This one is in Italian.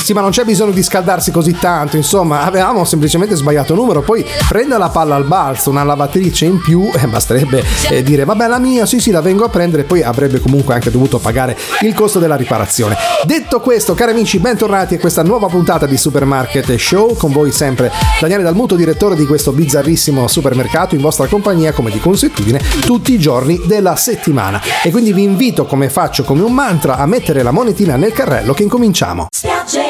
Sì, ma non c'è bisogno di scaldarsi così tanto, insomma, avevamo semplicemente sbagliato numero. Poi prende la palla al balzo, una lavatrice in più, basterebbe dire vabbè, la mia, sì, la vengo a prendere, poi avrebbe comunque anche dovuto pagare il costo della riparazione. Detto questo, cari amici, bentornati a questa nuova puntata di Supermarket Show. Con voi sempre Daniele Dalmuto, direttore di questo bizzarrissimo supermercato, in vostra compagnia come di consuetudine tutti i giorni della settimana. E quindi vi invito, come faccio come un mantra, a mettere la monetina nel carrello che incominciamo. Spiace